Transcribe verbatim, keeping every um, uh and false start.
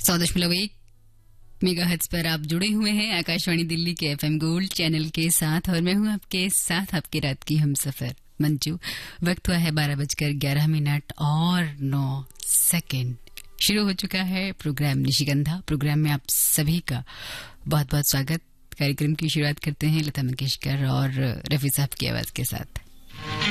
सौ दशमलव एक मेगाहर्ट्ज पर आप जुड़े हुए हैं आकाशवाणी दिल्ली के एफएम गोल्ड चैनल के साथ और मैं हूं आपके साथ आपकी रात की हमसफर मंजू। वक्त हुआ है बारह बजकर ग्यारह मिनट और नौ सेकेंड। शुरू हो चुका है प्रोग्राम निशिगंधा। प्रोग्राम में आप सभी का बहुत बहुत स्वागत। कार्यक्रम की शुरुआत करते हैं लता मंगेशकर और रफी साहब की आवाज के साथ।